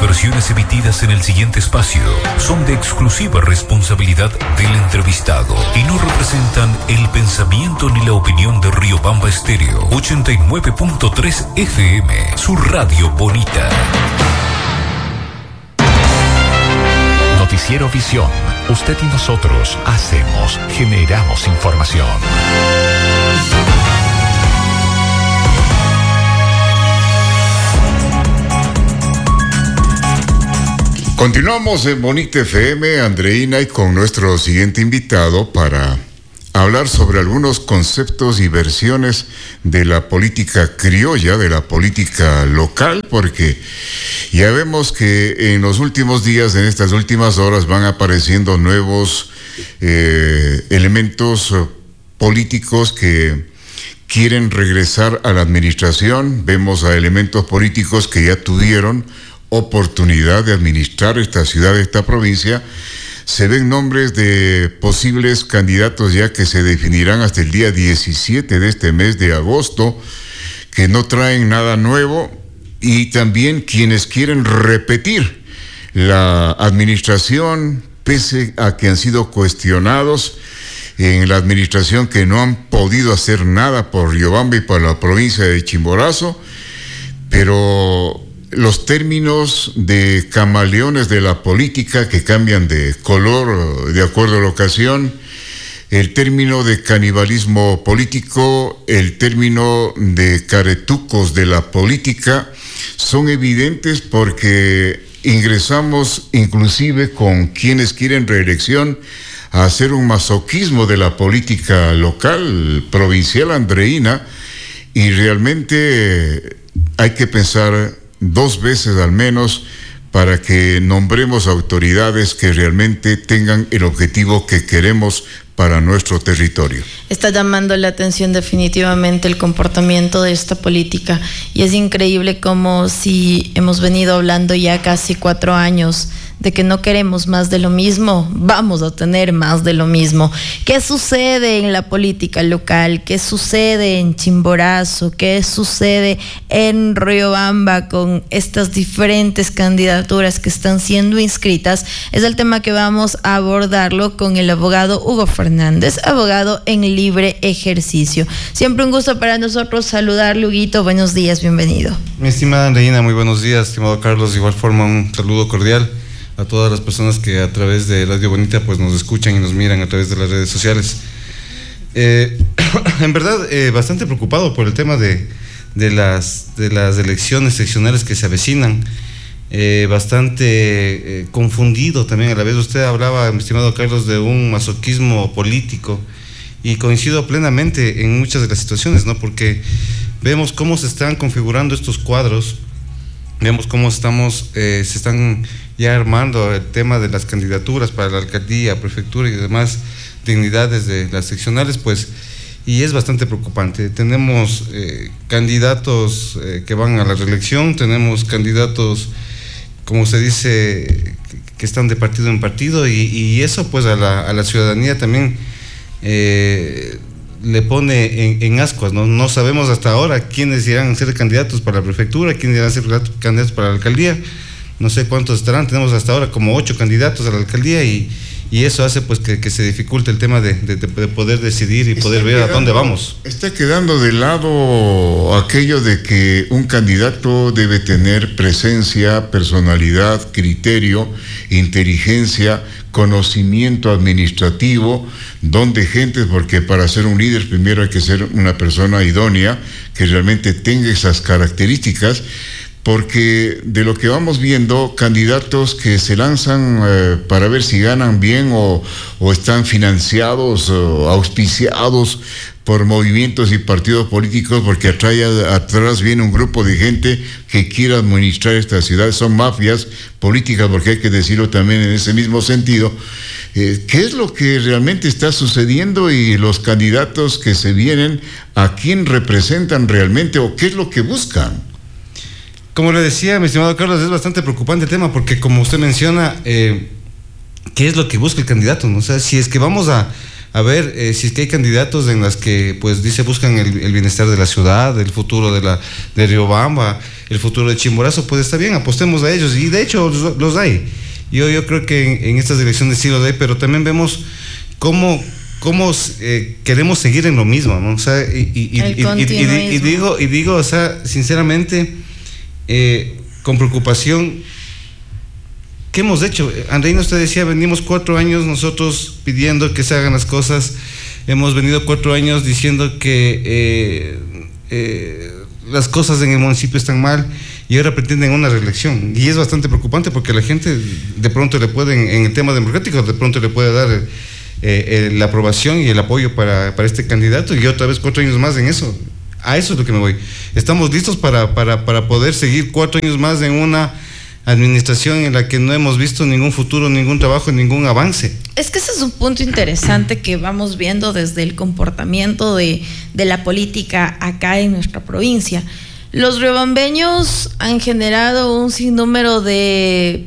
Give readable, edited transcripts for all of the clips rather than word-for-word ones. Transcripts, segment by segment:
versiones emitidas en el siguiente espacio son de exclusiva responsabilidad del entrevistado y no representan el pensamiento ni la opinión de Riobamba Estéreo 89.3 FM, su radio bonita. Noticiero Visión. Usted y nosotros generamos información. Continuamos en Bonita FM, Andreina, y con nuestro siguiente invitado para hablar sobre algunos conceptos y versiones de la política criolla, de la política local, porque ya vemos que en los últimos días, en estas últimas horas, van apareciendo nuevos elementos políticos que quieren regresar a la administración. Vemos a elementos políticos que ya tuvieron oportunidad de administrar esta ciudad, esta provincia. Se ven nombres de posibles candidatos ya que se definirán hasta el día 17 de este mes de agosto, que no traen nada nuevo, y también quienes quieren repetir la administración, pese a que han sido cuestionados en la administración, que no han podido hacer nada por Riobamba y por la provincia de Chimborazo, pero los términos de camaleones de la política que cambian de color de acuerdo a la ocasión, el término de canibalismo político, el término de caretucos de la política, son evidentes porque ingresamos inclusive con quienes quieren reelección a hacer un masoquismo de la política local, provincial, andreína, y realmente hay que pensar dos veces al menos para que nombremos autoridades que realmente tengan el objetivo que queremos para nuestro territorio. Está llamando la atención definitivamente el comportamiento de esta política, y es increíble como si hemos venido hablando ya casi 4 años de que no queremos más de lo mismo, vamos a tener más de lo mismo. ¿Qué sucede en la política local? ¿Qué sucede en Chimborazo? ¿Qué sucede en Riobamba con estas diferentes candidaturas que están siendo inscritas? Es el tema que vamos a abordarlo con el abogado Hugo Fernández, abogado en libre ejercicio. Siempre un gusto para nosotros saludarle, Huguito. Buenos días, bienvenido. Mi estimada Andreina, muy buenos días. Estimado Carlos, de igual forma un saludo cordial a todas las personas que a través de Radio Bonita pues nos escuchan y nos miran a través de las redes sociales. En verdad, bastante preocupado por el tema de las elecciones seccionales que se avecinan, bastante confundido también a la vez. Usted hablaba, mi estimado Carlos, de un masoquismo político, y coincido plenamente en muchas de las situaciones, ¿no? Porque vemos cómo se están configurando estos cuadros, vemos cómo se están ya armando el tema de las candidaturas para la alcaldía, prefectura y demás dignidades de las seccionales, pues, y es bastante preocupante. Tenemos candidatos que van a la reelección, tenemos candidatos, como se dice, que están de partido en partido, y eso pues a la ciudadanía también le pone en ascuas, ¿no? No sabemos hasta ahora quiénes irán a ser candidatos para la prefectura, quiénes irán a ser candidatos para la alcaldía. No sé cuántos estarán, tenemos hasta ahora como 8 candidatos a la alcaldía, y eso hace pues que se dificulte el tema de poder decidir y poder ver a dónde vamos. Está quedando de lado aquello de que un candidato debe tener presencia, personalidad, criterio, inteligencia, conocimiento administrativo, don de gentes, porque para ser un líder primero hay que ser una persona idónea que realmente tenga esas características. Porque de lo que vamos viendo, candidatos que se lanzan para ver si ganan bien o están financiados o auspiciados por movimientos y partidos políticos, porque atrás viene un grupo de gente que quiere administrar esta ciudad. Son mafias políticas, porque hay que decirlo también en ese mismo sentido. ¿Qué es lo que realmente está sucediendo, y los candidatos que se vienen, a quién representan realmente o qué es lo que buscan? Como le decía, mi estimado Carlos, es bastante preocupante el tema, porque como usted menciona, ¿qué es lo que busca el candidato, ¿no? O sea, si es que vamos a a ver si es que hay candidatos en las que pues dice buscan el bienestar de la ciudad, el futuro de Riobamba, el futuro de Chimborazo, pues está bien, apostemos a ellos, y de hecho los hay. Yo creo que en estas elecciones sí los hay, pero también vemos cómo queremos seguir en lo mismo, ¿no? O sea, y digo, o sea, sinceramente, con preocupación, ¿qué hemos hecho? Andreina, usted decía, venimos 4 años nosotros pidiendo que se hagan las cosas, hemos venido 4 años diciendo que las cosas en el municipio están mal, y ahora pretenden una reelección, y es bastante preocupante porque la gente de pronto le puede, en el tema democrático, de pronto le puede dar la aprobación y el apoyo para este candidato, y otra vez 4 años más en eso. A eso es lo que me voy. Estamos listos para poder seguir 4 años más en una administración en la que no hemos visto ningún futuro, ningún trabajo, ningún avance. Es que ese es un punto interesante que vamos viendo desde el comportamiento de la política acá en nuestra provincia. Los riobambeños han generado un sinnúmero de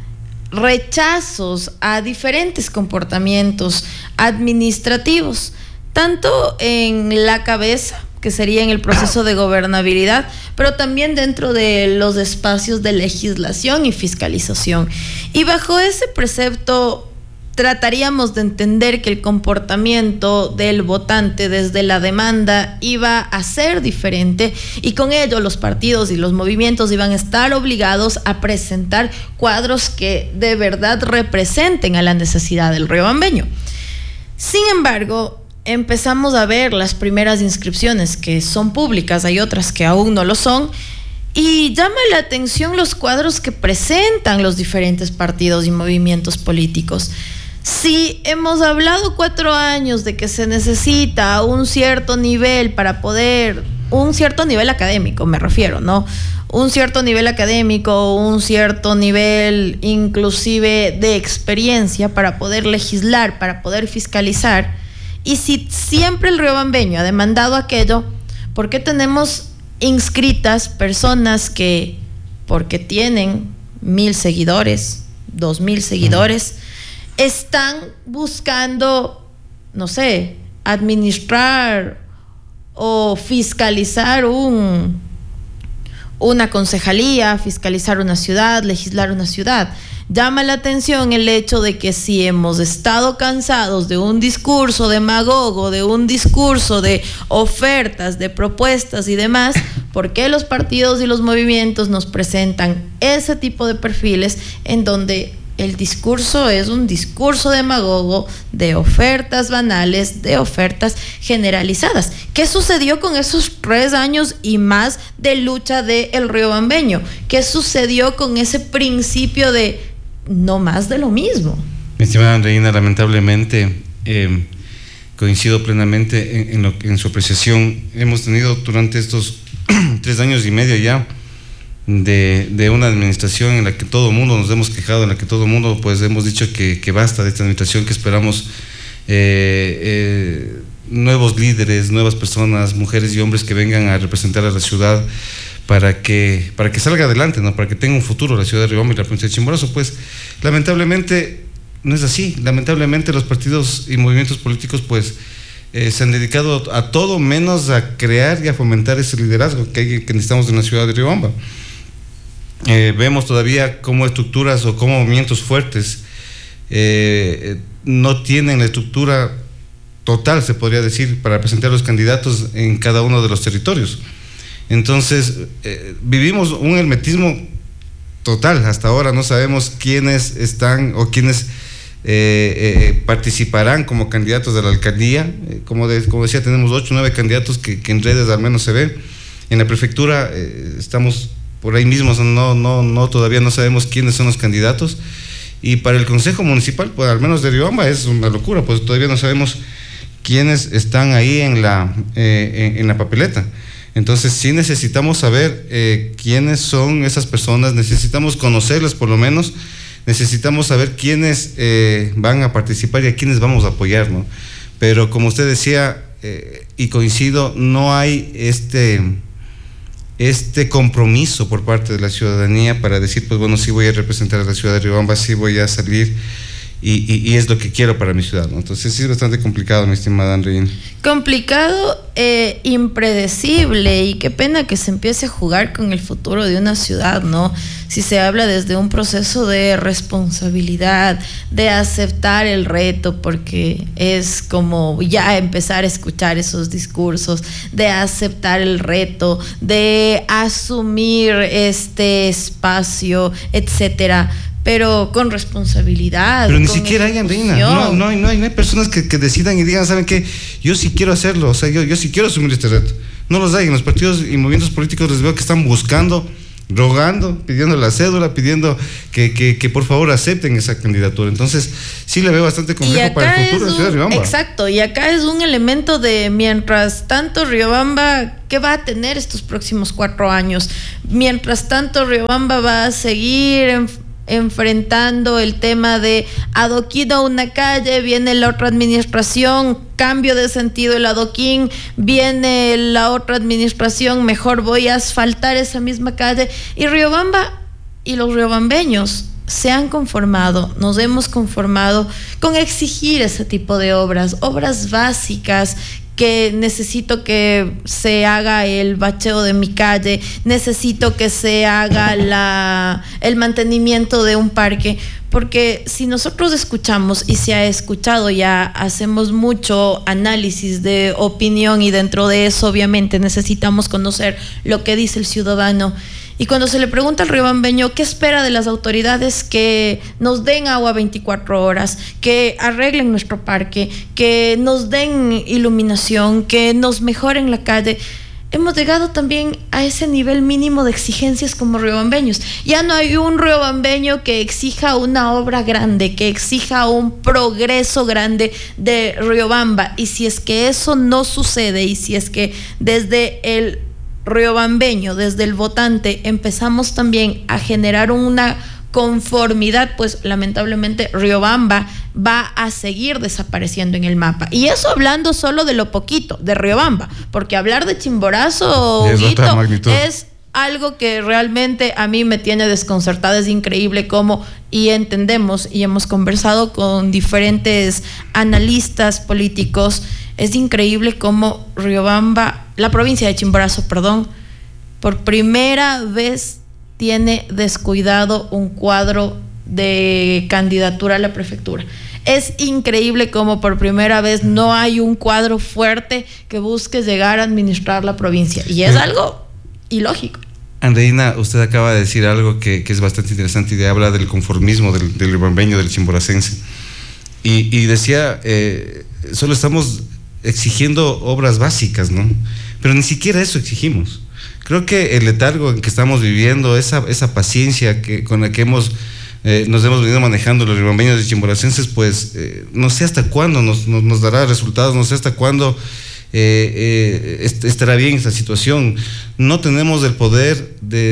rechazos a diferentes comportamientos administrativos, tanto en la cabeza, que sería en el proceso de gobernabilidad, pero también dentro de los espacios de legislación y fiscalización. Y bajo ese precepto trataríamos de entender que el comportamiento del votante desde la demanda iba a ser diferente, y con ello los partidos y los movimientos iban a estar obligados a presentar cuadros que de verdad representen a la necesidad del riobambeño. Sin embargo, empezamos a ver las primeras inscripciones que son públicas, hay otras que aún no lo son, y llama la atención los cuadros que presentan los diferentes partidos y movimientos políticos. Si hemos hablado 4 años de que se necesita un cierto nivel para poder, un cierto nivel académico me refiero, ¿no? Un cierto nivel académico, un cierto nivel inclusive de experiencia para poder legislar, para poder fiscalizar. Y si siempre el riobambeño ha demandado aquello, ¿por qué tenemos inscritas personas que, porque tienen 1,000 seguidores, 2,000 seguidores, están buscando, no sé, administrar o fiscalizar una concejalía, fiscalizar una ciudad, legislar una ciudad? Llama la atención el hecho de que si hemos estado cansados de un discurso demagogo, de un discurso de ofertas, de propuestas y demás, ¿por qué los partidos y los movimientos nos presentan ese tipo de perfiles en donde el discurso es un discurso demagogo de ofertas banales, de ofertas generalizadas? ¿Qué sucedió con esos 3 años y más de lucha del riobambeño? ¿Qué sucedió con ese principio de no más de lo mismo? Mi estimada Andreina, lamentablemente coincido plenamente en su apreciación. Hemos tenido durante estos 3 años y medio ya de una administración en la que todo el mundo nos hemos quejado, en la que todo el mundo pues hemos dicho que basta de esta administración, que esperamos nuevos líderes, nuevas personas, mujeres y hombres que vengan a representar a la ciudad para que salga adelante, ¿no? Para que tenga un futuro la ciudad de Riobamba y la provincia de Chimborazo. Pues lamentablemente no es así. Lamentablemente los partidos y movimientos políticos pues se han dedicado a todo menos a crear y a fomentar ese liderazgo que necesitamos en la ciudad de Riobamba. Vemos todavía cómo estructuras o cómo movimientos fuertes no tienen la estructura total, se podría decir, para presentar a los candidatos en cada uno de los territorios. Entonces, vivimos un hermetismo total. Hasta ahora no sabemos quiénes están o quiénes participarán como candidatos de la alcaldía. Como decía, tenemos 8 o 9 candidatos que en redes al menos se ve. En la prefectura estamos por ahí mismo, todavía no sabemos quiénes son los candidatos. Y para el Consejo Municipal, pues al menos de Riobamba, es una locura, pues todavía no sabemos quiénes están ahí en la papeleta. Entonces sí necesitamos saber quiénes son esas personas, necesitamos conocerlas por lo menos, necesitamos saber quiénes van a participar y a quiénes vamos a apoyar, ¿no? Pero como usted decía, y coincido, no hay este compromiso por parte de la ciudadanía para decir, pues bueno, sí voy a representar a la ciudad de Riobamba, sí voy a salir y es lo que quiero para mi ciudad, ¿no? Entonces sí es bastante complicado, mi estimada Andreina. Complicado, impredecible, y qué pena que se empiece a jugar con el futuro de una ciudad, ¿no? Si se habla desde un proceso de responsabilidad, de aceptar el reto, porque es como ya empezar a escuchar esos discursos, de aceptar el reto, de asumir este espacio, etcétera, pero con responsabilidad. Pero ni siquiera hay, Andreina. No hay personas que decidan y digan, ¿saben qué? Yo sí quiero hacerlo, o sea, yo sí quiero asumir este reto. No los hay. En los partidos y movimientos políticos les veo que están buscando, rogando, pidiendo la cédula, pidiendo que por favor acepten esa candidatura. Entonces, sí le veo bastante complejo para el futuro de Ciudad de Riobamba. Exacto, y acá es un elemento de, mientras tanto, Riobamba, ¿qué va a tener estos próximos 4 años? Mientras tanto, Riobamba va a seguir enfrentando el tema de adoquín a una calle, viene la otra administración, cambio de sentido el adoquín, viene la otra administración, mejor voy a asfaltar esa misma calle, y Riobamba y los riobambeños se han conformado, nos hemos conformado con exigir ese tipo de obras básicas, que necesito que se haga el bacheo de mi calle, necesito que se haga el mantenimiento de un parque, porque si nosotros escuchamos, y se ha escuchado, ya hacemos mucho análisis de opinión, y dentro de eso obviamente necesitamos conocer lo que dice el ciudadano. Y cuando se le pregunta al riobambeño qué espera de las autoridades, que nos den agua 24 horas, que arreglen nuestro parque, que nos den iluminación, que nos mejoren la calle, hemos llegado también a ese nivel mínimo de exigencias como riobambeños. Ya no hay un riobambeño que exija una obra grande, que exija un progreso grande de Riobamba. Y si es que eso no sucede, y si es que desde el riobambeño, desde el votante, empezamos también a generar una conformidad, pues lamentablemente Riobamba va a seguir desapareciendo en el mapa. Y eso hablando solo de lo poquito de Riobamba, porque hablar de Chimborazo es algo que realmente a mí me tiene desconcertada. Es increíble cómo, y entendemos, y hemos conversado con diferentes analistas políticos, es increíble cómo Riobamba, la provincia de Chimborazo, por primera vez tiene descuidado un cuadro de candidatura a la prefectura. Es increíble cómo por primera vez no hay un cuadro fuerte que busque llegar a administrar la provincia. Y es algo ilógico. Andreina, usted acaba de decir algo que es bastante interesante, y habla del conformismo del riobambeño, del chimboracense. Y decía, solo estamos exigiendo obras básicas, ¿no? Pero ni siquiera eso exigimos. Creo que el letargo en que estamos viviendo, esa paciencia con la que nos hemos venido manejando los riobambeños y chimboracenses, pues no sé hasta cuándo nos dará resultados, no sé hasta cuándo estará bien esta situación. No tenemos el poder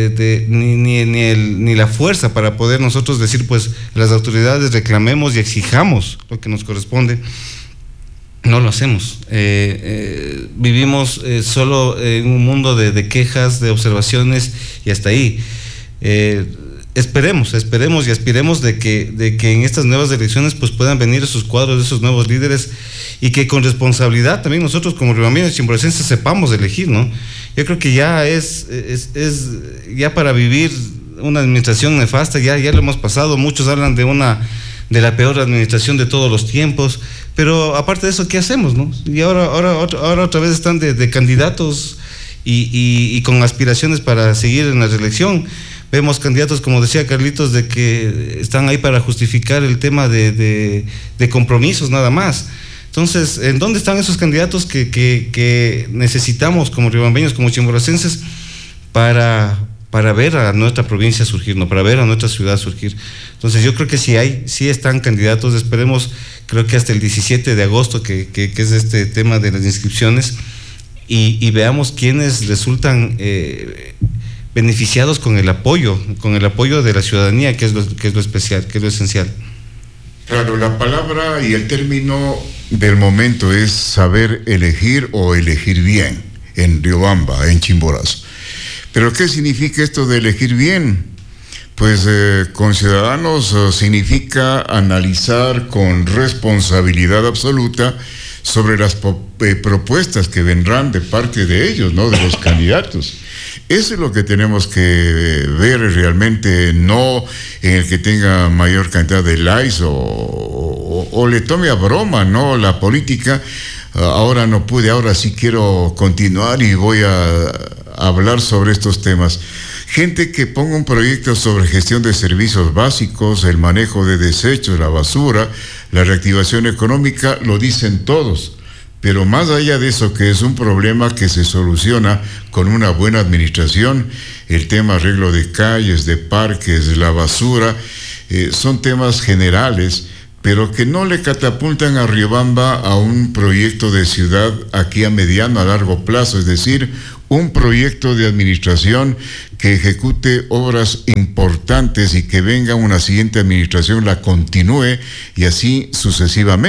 ni la fuerza para poder nosotros decir, pues las autoridades reclamemos y exijamos lo que nos corresponde. No lo hacemos. Vivimos solo en un mundo de quejas, de observaciones, y hasta ahí. Esperemos y aspiremos de que en estas nuevas elecciones pues puedan venir esos cuadros, esos nuevos líderes, y que con responsabilidad también nosotros como riobambeños y chimboracenses sepamos elegir, ¿no? Yo creo que ya es ya para vivir una administración nefasta, ya lo hemos pasado. Muchos hablan de la peor administración de todos los tiempos, pero aparte de eso, ¿qué hacemos, no? Y ahora otra vez están de candidatos y con aspiraciones para seguir en la reelección. Vemos candidatos, como decía Carlitos, de que están ahí para justificar el tema de compromisos nada más. Entonces, ¿en dónde están esos candidatos que necesitamos como riobambeños, como chimboracenses, para ver a nuestra provincia surgir, ¿no? Para ver a nuestra ciudad surgir? Entonces yo creo que sí están candidatos. Esperemos, creo que hasta el 17 de agosto, que es este tema de las inscripciones, y veamos quiénes resultan beneficiados con el apoyo de la ciudadanía, que es lo especial, que es lo esencial. Claro, la palabra y el término del momento es saber elegir o elegir bien en Riobamba, en Chimborazo. Pero ¿qué significa esto de elegir bien? Pues con ciudadanos significa analizar con responsabilidad absoluta sobre las propuestas que vendrán de parte de ellos, ¿no? De los candidatos. Eso es lo que tenemos que ver realmente, no en el que tenga mayor cantidad de likes o le tome a broma, ¿no? La política, ahora no pude, ahora sí quiero continuar y voy a hablar sobre estos temas. Gente que ponga un proyecto sobre gestión de servicios básicos, el manejo de desechos, la basura, la reactivación económica, lo dicen todos. Pero más allá de eso, que es un problema que se soluciona con una buena administración, el tema arreglo de calles, de parques, la basura, son temas generales, pero que no le catapultan a Riobamba a un proyecto de ciudad aquí a mediano, a largo plazo, es decir, un proyecto de administración que ejecute obras importantes y que venga una siguiente administración, la continúe y así sucesivamente.